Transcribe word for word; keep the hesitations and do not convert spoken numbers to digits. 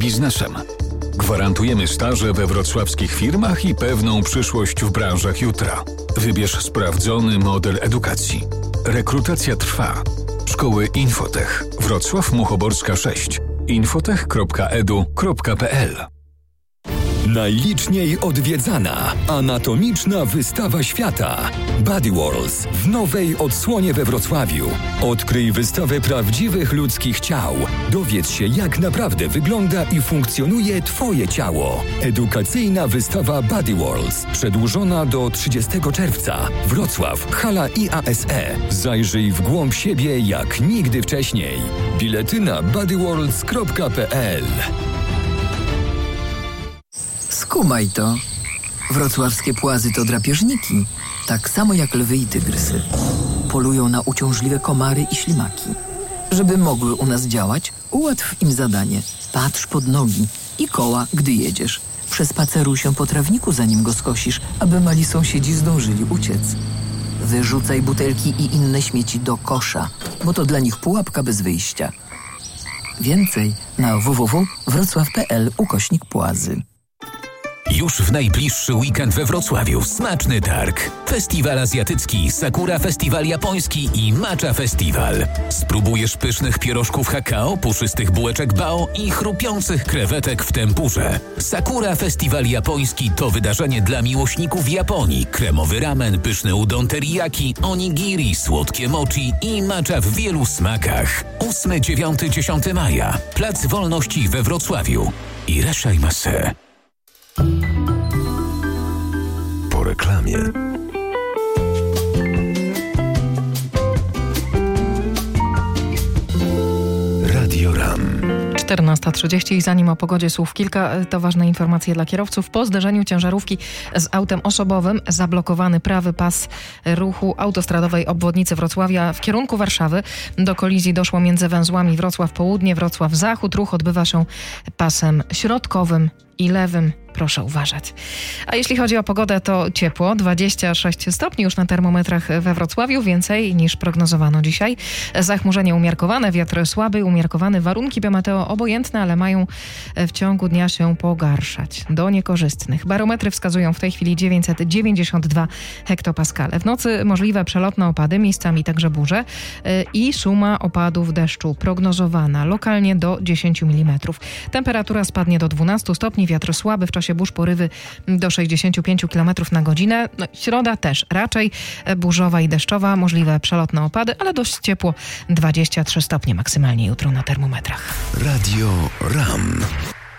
biznesem. Gwarantujemy staże we wrocławskich firmach i pewną przyszłość w branżach jutra. Wybierz sprawdzony model edukacji. Rekrutacja trwa. Szkoły Infotech. Wrocław Muchoborska sześć. infotech kropka edu kropka pe el. Najliczniej odwiedzana anatomiczna wystawa świata Body Wars w nowej odsłonie we Wrocławiu. Odkryj wystawę prawdziwych ludzkich ciał. Dowiedz się, jak naprawdę wygląda i funkcjonuje Twoje ciało. Edukacyjna wystawa Body Wars przedłużona do trzydziestego czerwca. Wrocław, hala I A S E. Zajrzyj w głąb siebie jak nigdy wcześniej. Bilety na bodyworlds kropka pe el. Skumaj to. Wrocławskie płazy to drapieżniki, tak samo jak lwy i tygrysy. Polują na uciążliwe komary i ślimaki. Żeby mogły u nas działać, ułatw im zadanie. Patrz pod nogi i koła, gdy jedziesz. Przespaceruj się po trawniku, zanim go skosisz, aby mali sąsiedzi zdążyli uciec. Wyrzucaj butelki i inne śmieci do kosza, bo to dla nich pułapka bez wyjścia. Więcej na w w w kropka wrocław kropka pe el ukośnik płazy. Już w najbliższy weekend we Wrocławiu smaczny targ. Festiwal azjatycki, Sakura Festiwal japoński i Matcha Festiwal. Spróbujesz pysznych pierożków Hakao, puszystych bułeczek Bao i chrupiących krewetek w tempurze. Sakura Festiwal japoński to wydarzenie dla miłośników Japonii. Kremowy ramen, pyszny udon teriyaki, onigiri, słodkie mochi i matcha w wielu smakach. ósmego, dziewiątego, dziesiątego maja. Plac Wolności we Wrocławiu. Irashaimase. Po reklamie. Radio RAM. czternasta trzydzieści i zanim o pogodzie słów kilka, to ważne informacje dla kierowców. Po zderzeniu ciężarówki z autem osobowym zablokowany prawy pas ruchu autostradowej obwodnicy Wrocławia w kierunku Warszawy. Do kolizji doszło między węzłami Wrocław Południe, Wrocław Zachód. Ruch odbywa się pasem środkowym i lewym. Proszę uważać. A jeśli chodzi o pogodę, to ciepło, dwadzieścia sześć stopni już na termometrach we Wrocławiu, więcej niż prognozowano dzisiaj. Zachmurzenie umiarkowane, wiatr słaby, umiarkowany, warunki biometeo obojętne, ale mają w ciągu dnia się pogarszać do niekorzystnych. Barometry wskazują w tej chwili dziewięćset dziewięćdziesiąt dwa hektopaskale. W nocy możliwe przelotne opady, miejscami także burze i suma opadów deszczu prognozowana lokalnie do dziesięć milimetrów. Temperatura spadnie do dwunastu stopni, wiatr słaby, w czasie burz porywy do sześćdziesiąt pięć kilometrów na godzinę. No, środa też raczej burzowa i deszczowa, możliwe przelotne opady, ale dość ciepło, dwadzieścia trzy stopnie maksymalnie jutro na termometrach. Radio RAM.